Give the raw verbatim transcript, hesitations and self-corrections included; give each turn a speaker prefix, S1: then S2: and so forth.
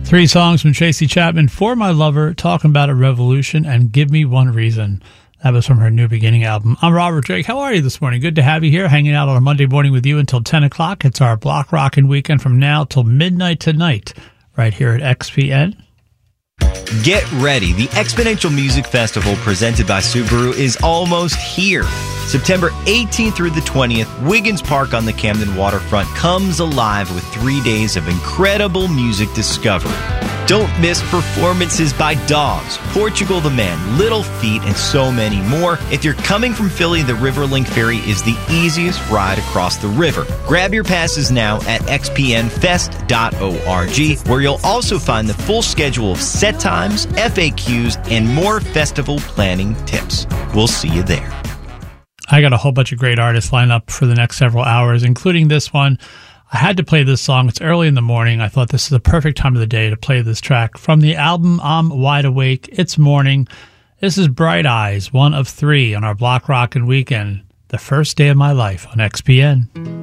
S1: Three songs from Tracy Chapman, For My Lover, Talking About a Revolution, and Give Me One Reason. That was from her New Beginning album. I'm Robert Drake. How are you this morning? Good to have you here, hanging out on a Monday morning with you until ten o'clock. It's our block rockin' weekend from now till midnight tonight, right here at X P N.
S2: Get ready. The Exponential Music Festival presented by Subaru is almost here. September eighteenth through the twentieth, Wiggins Park on the Camden waterfront comes alive with three days of incredible music discovery. Don't miss performances by Dogs, Portugal the Man, Little Feat, and so many more. If you're coming from Philly, the Riverlink Ferry is the easiest ride across the river. Grab your passes now at x p n fest dot org, where you'll also find the full schedule of set times, F A Qs, and more festival planning tips. We'll see you there.
S1: I got a whole bunch of great artists lined up for the next several hours, including this one. I had to play this song. It's early in the morning. I thought this is the perfect time of the day to play this track. From the album I'm Wide Awake, It's Morning. This is Bright Eyes, one of three on our Block Rockin' Weekend, the first day of my life on X P N.